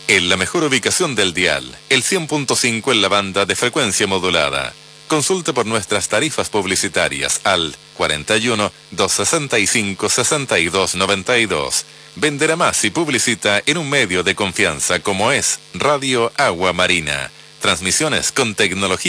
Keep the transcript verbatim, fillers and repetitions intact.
En la mejor ubicación del dial, el cien punto cinco en la banda de frecuencia modulada. Consulte por nuestras tarifas publicitarias al cuarenta y uno, doscientos sesenta y cinco, sesenta y dos noventa y dos. Venderá más y publicita en un medio de confianza como es Radio Agua Marina. Transmisiones con tecnología